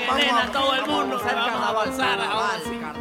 ordena a todo el mundo, vamos a vamos a avanzar ahora sí.